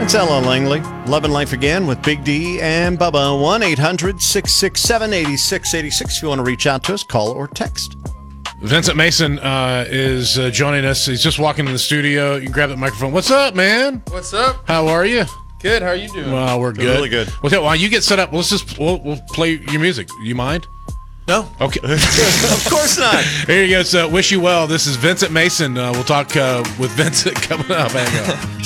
It's Ella Langley. Love and Life Again with Big D and Bubba. 1-800-667-8686. If you want to reach out to us, call or text. Vincent Mason is joining us. He's just walking in the studio. You can grab that microphone. What's up, man? What's up? How are you? Good. How are you doing? Well, we're good. Really good. Okay, while you get set up, we'll play your music. You mind? No. Okay. Of course not. Here you go. So, wish you well. This is Vincent Mason. We'll talk with Vincent coming up. Hang on.